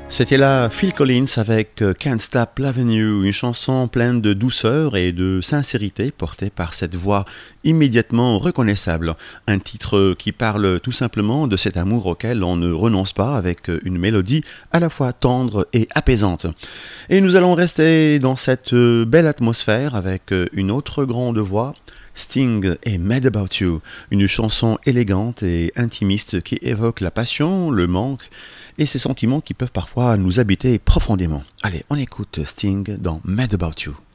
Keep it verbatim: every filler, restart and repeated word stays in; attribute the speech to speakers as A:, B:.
A: C'était là Phil Collins avec euh, Can't Stop Loving You, une chanson pleine de douceur et de sincérité portée par cette voix immédiatement reconnaissable. Un titre qui parle tout simplement de cet amour auquel on ne renonce pas avec une mélodie à la fois tendre et apaisante. Et nous allons rester dans cette belle atmosphère avec une autre grande voix, Sting et Mad About You, une chanson élégante et intimiste qui évoque la passion, le manque et ces sentiments qui peuvent parfois nous habiter profondément. Allez, on écoute Sting dans Mad About You.